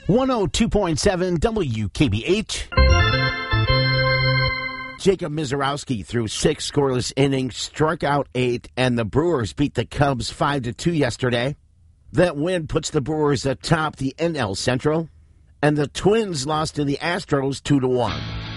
102.7 WKBH. Jacob Misiorowski threw 6 scoreless innings, struck out 8, and the Brewers beat the Cubs 5-2 yesterday. That win puts the Brewers atop the NL Central, and the Twins lost to the Astros 2-1.